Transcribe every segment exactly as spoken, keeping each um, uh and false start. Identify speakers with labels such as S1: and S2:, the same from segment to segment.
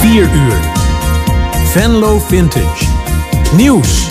S1: vier uur. Venlo Vintage. Nieuws.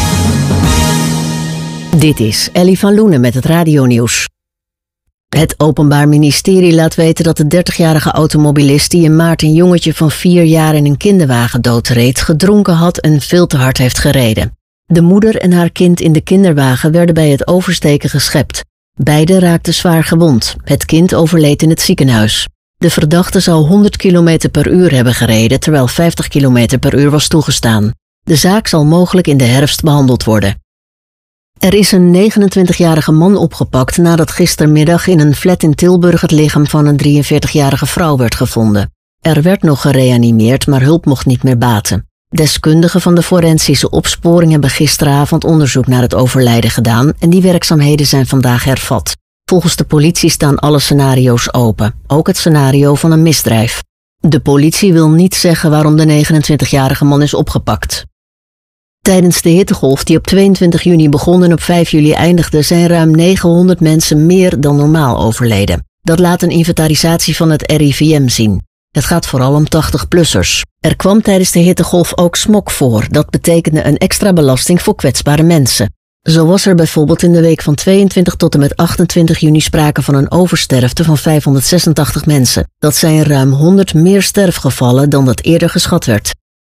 S2: Dit is Ellie van Loenen met het radionieuws. Het Openbaar Ministerie laat weten dat de dertigjarige automobilist die in maart een jongetje van vier jaar in een kinderwagen doodreed, gedronken had en veel te hard heeft gereden. De moeder en haar kind in de kinderwagen werden bij het oversteken geschept. Beiden raakten zwaar gewond. Het kind overleed in het ziekenhuis. De verdachte zou honderd kilometer per uur hebben gereden, terwijl vijftig kilometer per uur was toegestaan. De zaak zal mogelijk in de herfst behandeld worden. Er is een negenentwintigjarige man opgepakt nadat gistermiddag in een flat in Tilburg het lichaam van een drieënveertigjarige vrouw werd gevonden. Er werd nog gereanimeerd, maar hulp mocht niet meer baten. Deskundigen van de forensische opsporing hebben gisteravond onderzoek naar het overlijden gedaan en die werkzaamheden zijn vandaag hervat. Volgens de politie staan alle scenario's open, ook het scenario van een misdrijf. De politie wil niet zeggen waarom de negenentwintigjarige man is opgepakt. Tijdens de hittegolf die op tweeëntwintig juni begon en op vijf juli eindigde, zijn ruim negenhonderd mensen meer dan normaal overleden. Dat laat een inventarisatie van het R I V M zien. Het gaat vooral om tachtig-plussers. Er kwam tijdens de hittegolf ook smog voor. Dat betekende een extra belasting voor kwetsbare mensen. Zo was er bijvoorbeeld in de week van tweeëntwintig tot en met achtentwintig juni sprake van een oversterfte van vijfhonderdzesentachtig mensen. Dat zijn ruim honderd meer sterfgevallen dan dat eerder geschat werd.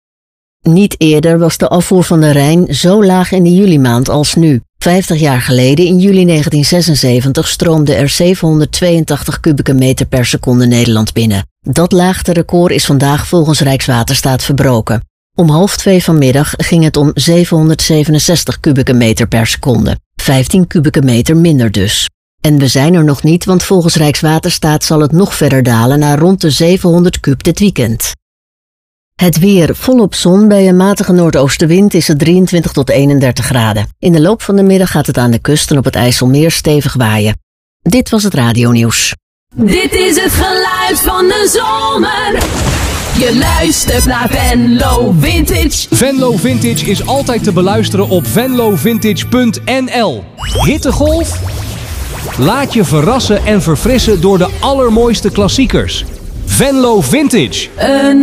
S2: Niet eerder was de afvoer van de Rijn zo laag in de julimaand als nu. Vijftig jaar geleden, in juli negentien zesenzeventig, stroomde er zevenhonderdtweeëntachtig kubieke meter per seconde Nederland binnen. Dat laagste record is vandaag volgens Rijkswaterstaat verbroken. Om half twee vanmiddag ging het om zevenhonderdzevenenzestig kubieke meter per seconde. vijftien kubieke meter minder dus. En we zijn er nog niet, want volgens Rijkswaterstaat zal het nog verder dalen naar rond de zevenhonderd kub dit weekend. Het weer volop zon. Bij een matige noordoostenwind is het drieëntwintig tot eenendertig graden. In de loop van de middag gaat het aan de kust en op het IJsselmeer stevig waaien. Dit was het radionieuws.
S3: Dit is het geluid van de zomer. Je luistert naar Venlo Vintage.
S4: Venlo Vintage is altijd te beluisteren op venlo vintage punt n l. Hittegolf? Laat je verrassen en verfrissen door de allermooiste klassiekers. Venlo Vintage.
S3: Een